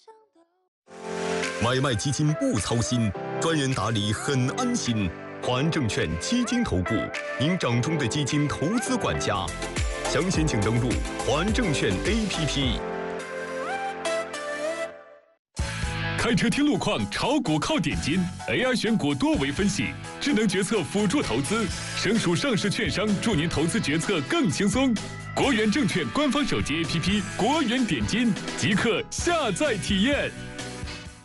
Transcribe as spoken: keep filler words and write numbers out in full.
买卖基金不操心，专人打理很安心。华安证券基金投顾，您掌中的基金投资管家。详情请登录华安证券 A P P。 开车听路况，炒股靠点金 ，A I 选股多维分析，智能决策辅助投资，省属上市券商助您投资决策更轻松。国元证券官方手机 A P P 国元点金，即刻下载体验。